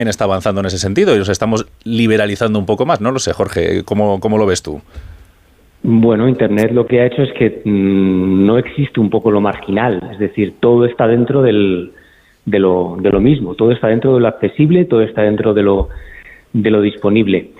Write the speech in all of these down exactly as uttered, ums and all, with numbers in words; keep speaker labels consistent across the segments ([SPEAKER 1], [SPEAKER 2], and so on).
[SPEAKER 1] está avanzando en ese sentido y nos estamos liberalizando un poco más. No lo sé, Jorge, ¿cómo, cómo lo ves tú?
[SPEAKER 2] Bueno, Internet lo que ha hecho es que mmm, no existe un poco lo marginal, es decir, todo está dentro del, de, lo, de lo mismo, todo está dentro de lo accesible, todo está dentro de lo, de lo disponible.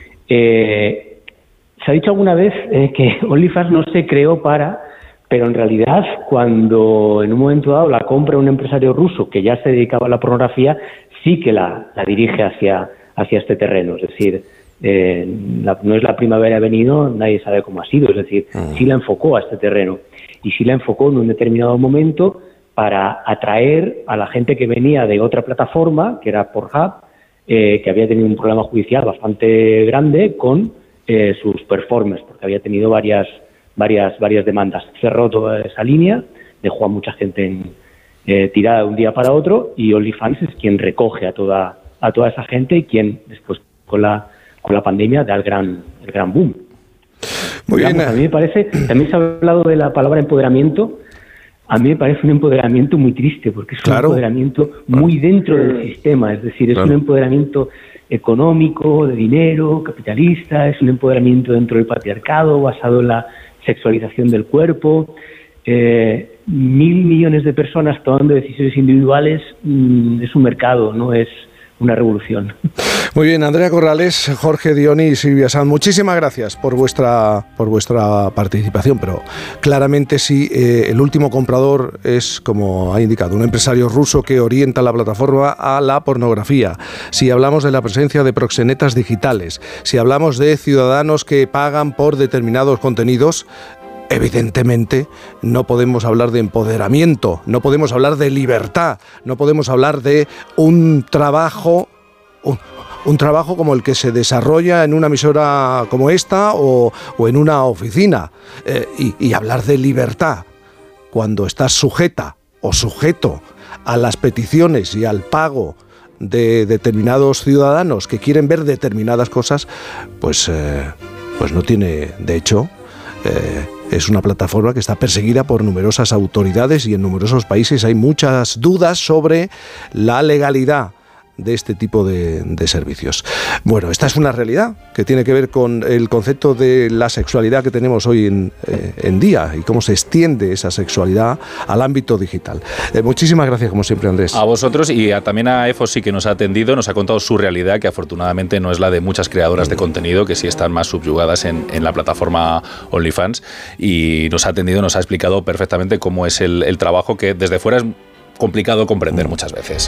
[SPEAKER 2] Eh, se ha dicho alguna vez eh, que OnlyFans no se creó para... Pero en realidad, cuando en un momento dado la compra un empresario ruso que ya se dedicaba a la pornografía, sí que la, la dirige hacia, hacia este terreno. Es decir, eh, la, no es la primavera ha venido, nadie sabe cómo ha sido. Es decir, uh-huh. sí la enfocó a este terreno. Y sí la enfocó en un determinado momento para atraer a la gente que venía de otra plataforma, que era Pornhub, eh, que había tenido un problema judicial bastante grande con eh, sus performers, porque había tenido varias... varias varias demandas. Cerró toda esa línea, dejó a mucha gente en, eh, tirada de un día para otro, y OnlyFans es quien recoge a toda a toda esa gente y quien después con la con la pandemia da el gran el gran boom.
[SPEAKER 3] Muy
[SPEAKER 2] Digamos,
[SPEAKER 3] bien.
[SPEAKER 2] A mí me parece, también se ha hablado de la palabra empoderamiento. A mí me parece un empoderamiento muy triste, porque es
[SPEAKER 3] claro.
[SPEAKER 2] un empoderamiento muy dentro del sistema, es decir, es claro. un empoderamiento económico, de dinero, capitalista, es un empoderamiento dentro del patriarcado, basado en la sexualización del cuerpo. Eh, mil millones de personas tomando decisiones individuales, mmm, es un mercado, no es una revolución.
[SPEAKER 3] Muy bien, Andrea Corrales, Jorge Dioni y Silvia Sanz, muchísimas gracias por vuestra por vuestra participación, pero claramente sí, eh, el último comprador es, como ha indicado, un empresario ruso que orienta la plataforma a la pornografía. Si hablamos de la presencia de proxenetas digitales, si hablamos de ciudadanos que pagan por determinados contenidos, evidentemente no podemos hablar de empoderamiento, no podemos hablar de libertad, no podemos hablar de un trabajo, un, un trabajo como el que se desarrolla en una emisora como esta o, o en una oficina, eh, y, y hablar de libertad cuando estás sujeta o sujeto a las peticiones y al pago de determinados ciudadanos que quieren ver determinadas cosas, pues, eh, pues no tiene, de hecho, eh, es una plataforma que está perseguida por numerosas autoridades y en numerosos países hay muchas dudas sobre la legalidad de este tipo de, de servicios. Bueno, esta es una realidad que tiene que ver con el concepto de la sexualidad que tenemos hoy en, eh, en día y cómo se extiende esa sexualidad al ámbito digital. Eh, muchísimas gracias, como siempre, Andrés.
[SPEAKER 1] A vosotros y a, también a EFOSI, que nos ha atendido, nos ha contado su realidad, que afortunadamente no es la de muchas creadoras de contenido, que sí están más subyugadas en, en la plataforma OnlyFans, y nos ha atendido, nos ha explicado perfectamente cómo es el, el trabajo, que desde fuera es complicado comprender muchas veces.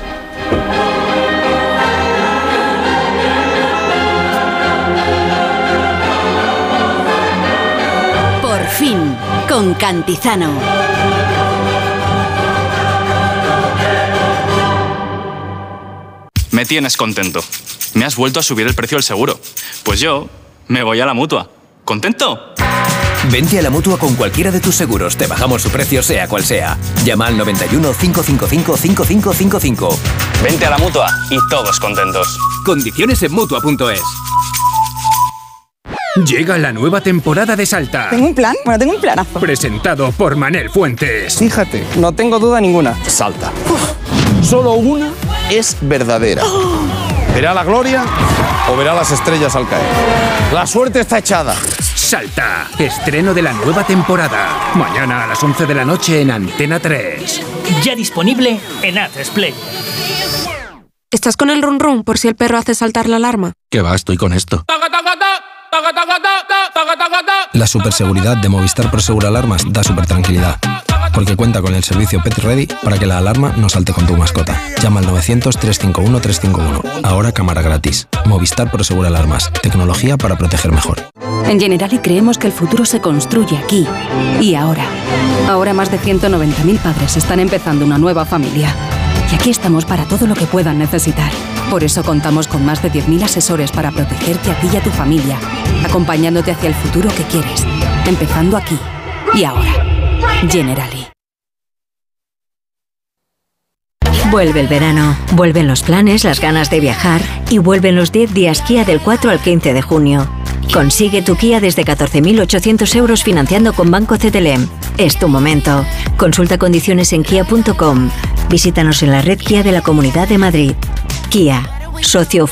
[SPEAKER 4] Fin, con Cantizano.
[SPEAKER 5] Me tienes contento. Me has vuelto a subir el precio del seguro. Pues yo me voy a la Mutua. ¿Contento?
[SPEAKER 6] Vente a la Mutua con cualquiera de tus seguros. Te bajamos su precio, sea cual sea. Llama al noventa y uno, cinco cinco cinco, cinco cinco cinco cinco.
[SPEAKER 5] Vente a la Mutua y todos contentos.
[SPEAKER 6] Condiciones en Mutua punto es.
[SPEAKER 7] Llega la nueva temporada de Salta.
[SPEAKER 8] ¿Tengo un plan? Bueno, tengo un planazo.
[SPEAKER 7] Presentado por Manel Fuentes.
[SPEAKER 8] Fíjate, no tengo duda ninguna.
[SPEAKER 9] Salta. Uf. Solo una es verdadera. Oh. ¿Verá la gloria o verá las estrellas al caer? La suerte está echada.
[SPEAKER 7] Salta. Estreno de la nueva temporada. Mañana a las once de la noche en Antena tres.
[SPEAKER 10] Ya disponible en A tres Play.
[SPEAKER 11] ¿Estás con el run run por si el perro hace saltar la alarma?
[SPEAKER 12] ¿Qué va? Estoy con esto. La superseguridad de Movistar Prosegur Alarmas da super tranquilidad, porque cuenta con el servicio Pet Ready para que la alarma no salte con tu mascota. Llama al novecientos, trescientos cincuenta y uno, trescientos cincuenta y uno. Ahora cámara gratis. Movistar Prosegur Alarmas. Tecnología para proteger mejor.
[SPEAKER 4] En Generali creemos que el futuro se construye aquí y ahora. Ahora más de ciento noventa mil padres están empezando una nueva familia. Y aquí estamos para todo lo que puedan necesitar. Por eso contamos con más de diez mil asesores para protegerte a ti y a tu familia, acompañándote hacia el futuro que quieres, empezando aquí y ahora. Generali.
[SPEAKER 13] Vuelve el verano, vuelven los planes, las ganas de viajar y vuelven los diez días Kia del cuatro al quince de junio. Consigue tu Kia desde catorce mil ochocientos euros financiando con Banco C T L M. Es tu momento. Consulta condiciones en kia punto com. Visítanos en la red Kia de la Comunidad de Madrid. Kia, Socio